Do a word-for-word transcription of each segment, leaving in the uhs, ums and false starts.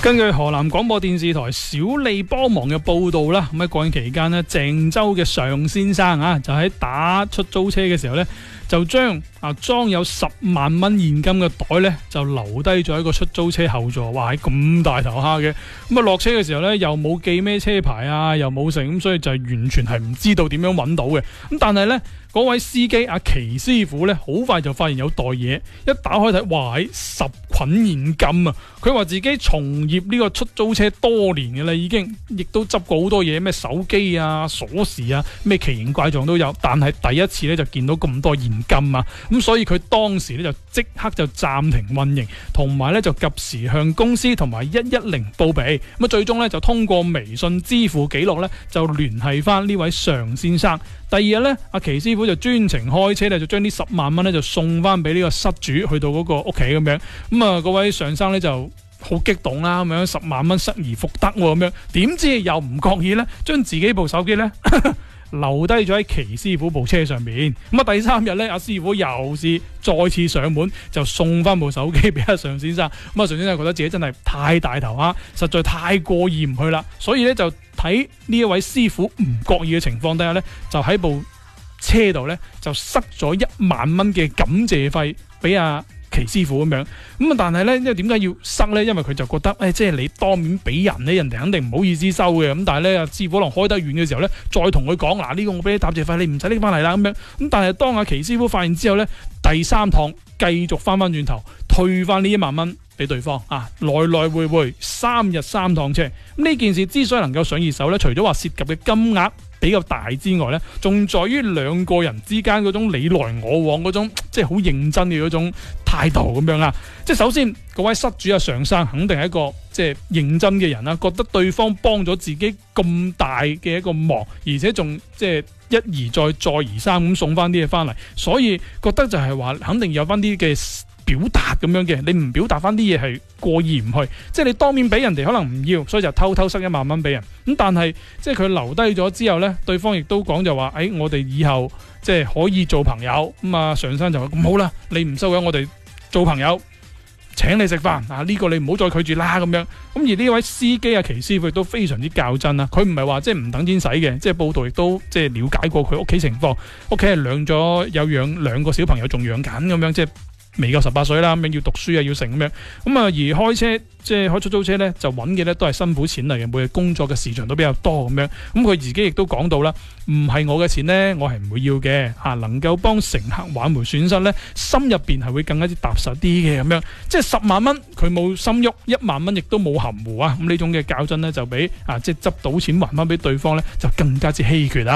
根據河南廣播電視台小利幫忙嘅報道啦，咁喺國慶期間呢，鄭州嘅常先生啊，就喺打出租車嘅時候呢，就將啊裝有十萬蚊現金嘅袋呢，就留低咗喺個出租車後座。哇，喺咁大頭蝦嘅，咁啊落車嘅時候呢，又冇記咩車牌啊，又冇剩，咁所以就係完全係唔知道點樣揾到嘅。咁但係呢，嗰位司機阿祁師傅呢，好快就發現有袋嘢，一打開睇，哇，喺十捆現金啊！佢話自己從業呢個出租車多年嘅啦，已經亦都執過好多嘢，咩手機啊、鎖匙啊，咩奇形怪狀都有，但係第一次咧就見到咁多現金啊！咁所以佢當時咧就即刻就暫停運營，同埋咧就及時向公司同埋一一零報備。咁啊，最終咧就通過微信支付記錄咧就聯繫翻呢位常先生。第二日咧，阿祁師傅就專程開車咧，就將呢十萬蚊咧就送翻俾呢個失主去到嗰個屋企咁樣。咁啊，嗰位常生咧就好激動啦，咁樣十萬蚊失而復得咁樣，點知又唔覺意咧，將自己部手機咧留低咗喺祁師傅部車上面。咁啊，第三日咧，阿師傅又是再次上門，就送翻部手機俾阿常先生。咁啊，常先生覺得自己真係太大頭蝦，實在太過意唔去啦，所以咧就睇呢一位師傅唔覺意嘅情況底下咧，就喺部車度咧就塞咗一萬蚊嘅感謝費俾阿祁師傅咁樣。咁啊，但係咧，因為點解要塞咧？因為佢就覺得誒、哎，即係你當面俾人咧，人哋肯定唔好意思收嘅。咁但係咧，阿師傅可能開得遠嘅時候咧，再同佢講嗱，呢個我俾你答謝費，你唔使拎翻嚟啦咁樣。咁但係當阿祁師傅發現之後咧，第三趟繼續翻翻轉頭退翻呢一萬蚊俾對方啊，來來回回三日三趟車。咁呢件事之所以能夠上熱搜咧，除咗話涉及嘅金額比較大之外咧，仲在於兩個人之間嗰種你來我往嗰種，即係好認真嘅嗰種態度咁樣啊。即係首先，嗰位失主阿常生肯定係一個即係認真嘅人啦，覺得對方幫咗自己咁大嘅一個忙，而且仲即係一而再再而三咁送翻啲嘢翻嚟，所以覺得就係話肯定有翻啲嘅表達咁樣嘅，你唔表達翻啲嘢係過意唔去，即係你當面俾人哋可能唔要，所以就偷偷塞一萬蚊俾人。咁但係即係佢留低咗之後呢，對方亦都講就話，誒、哎，我哋以後即係可以做朋友。咁啊，常生就話咁好啦，你唔收嘅，我哋做朋友，請你食飯啊！呢、這個你唔好再拒絕啦咁樣。咁而呢位司機阿祁師傅亦都非常之較真啦，佢唔係話即係唔等錢使嘅，即係報道亦都即係了解過佢屋企情況，屋企係養咗有養兩個小朋友，仲養緊咁樣，即係未夠十八歲啦，咁樣要讀書啊，要成咁樣。咁啊，而開車即係開出租車咧，就揾嘅咧都係辛苦錢嚟嘅，每日工作嘅時長都比較多咁樣。咁佢自己亦都講到啦，唔係我嘅錢咧，我係唔會要嘅嚇，能夠幫乘客挽回損失咧，心入邊係會更加之踏實啲嘅咁樣。即係十萬蚊佢冇心喐，一萬蚊亦都冇含糊啊。咁呢種嘅較真咧，就比啊即係執到錢還翻俾對方咧，就更加之稀缺啊。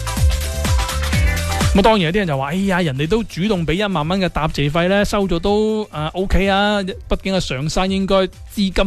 咁當然有啲人就話，哎呀，人哋都主動俾一萬蚊嘅答謝費咧，收咗都啊 OK 啊，畢竟係常生應該資金